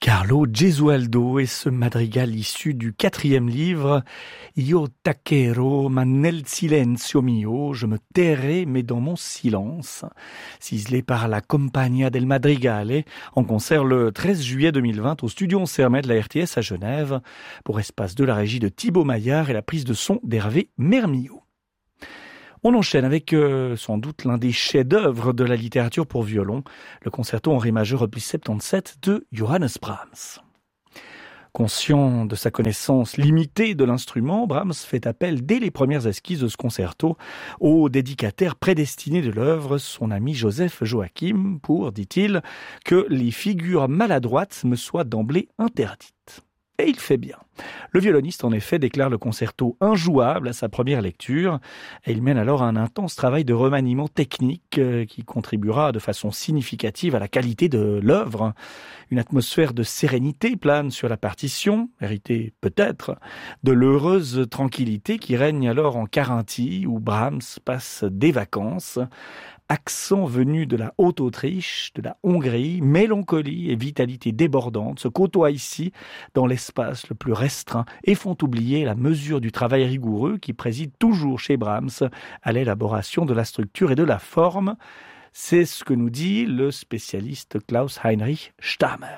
Carlo Gesualdo et ce madrigal issu du 4e livre Io taccherò ma nel silenzio mio, je me tairai mais dans mon silence, ciselé par la Compagnia del Madrigale en concert le 13 juillet 2020 au studio Sermet de la RTS à Genève pour Espace 2, la régie de Thibaut Maillard et la prise de son d'Hervé Mermillot. On enchaîne avec sans doute l'un des chefs-d'œuvre de la littérature pour violon, le concerto en ré majeur opus 77 de Johannes Brahms. Conscient de sa connaissance limitée de l'instrument, Brahms fait appel dès les premières esquisses de ce concerto au dédicataire prédestiné de l'œuvre, son ami Joseph Joachim, pour, dit-il, que les figures maladroites me soient d'emblée interdites. Et il fait bien. Le violoniste, en effet, déclare le concerto injouable à sa première lecture et il mène alors un intense travail de remaniement technique qui contribuera de façon significative à la qualité de l'œuvre. Une atmosphère de sérénité plane sur la partition, héritée peut-être de l'heureuse tranquillité qui règne alors en Carinthie où Brahms passe des vacances. Accent venu de la Haute-Autriche, de la Hongrie, mélancolie et vitalité débordante se côtoient ici dans l'espace le plus restreint et font oublier la mesure du travail rigoureux qui préside toujours chez Brahms à l'élaboration de la structure et de la forme. C'est ce que nous dit le spécialiste Klaus-Heinrich Sthamer.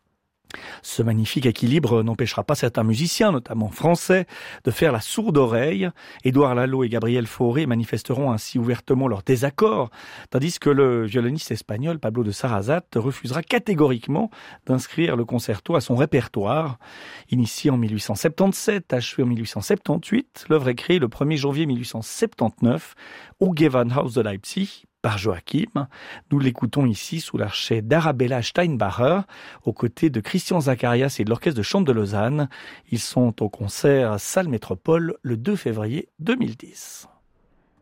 Ce magnifique équilibre n'empêchera pas certains musiciens, notamment français, de faire la sourde oreille. Édouard Lalo et Gabriel Fauré manifesteront ainsi ouvertement leur désaccord, tandis que le violoniste espagnol Pablo de Sarrazat refusera catégoriquement d'inscrire le concerto à son répertoire. Initié en 1877, achevé en 1878, l'œuvre est créée le 1er janvier 1879 au Gewandhaus de Leipzig, par Joachim. Nous l'écoutons ici sous l'archet d'Arabella Steinbacher, aux côtés de Christian Zacharias et de l'Orchestre de Chambre de Lausanne. Ils sont au concert Salle Métropole le 2 février 2010.